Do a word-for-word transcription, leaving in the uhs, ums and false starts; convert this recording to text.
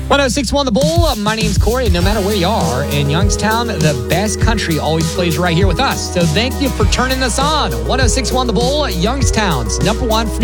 one oh six point one The Bull. My name's Corey, and no matter where you are in Youngstown, the best country always plays right here with us. So thank you for turning us on. one oh six point one The Bull, Youngstown's number one for